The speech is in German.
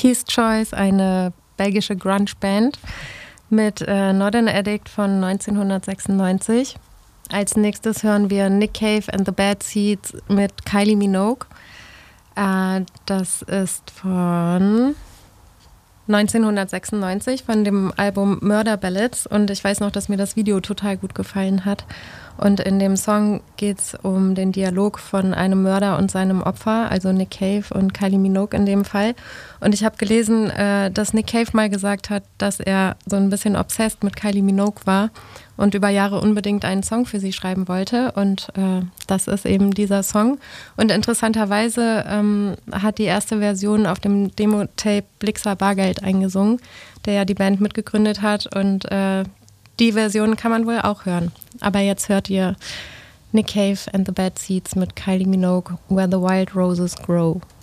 Keith's Choice, eine belgische Grunge-Band mit Northern Addict von 1996. Als nächstes hören wir Nick Cave and the Bad Seeds mit Kylie Minogue. Das ist von 1996 von dem Album Murder Ballads und ich weiß noch, dass mir das Video total gut gefallen hat. Und in dem Song geht es um den Dialog von einem Mörder und seinem Opfer, also Nick Cave und Kylie Minogue in dem Fall. Und ich habe gelesen, dass Nick Cave mal gesagt hat, dass er so ein bisschen obsessed mit Kylie Minogue war und über Jahre unbedingt einen Song für sie schreiben wollte. Und das ist eben dieser Song. Und interessanterweise hat die erste Version auf dem Demo-Tape Blixer Bargeld eingesungen, der ja die Band mitgegründet hat. Und die Version kann man wohl auch hören. Aber jetzt hört ihr Nick Cave and the Bad Seeds mit Kylie Minogue, Where the Wild Roses Grow.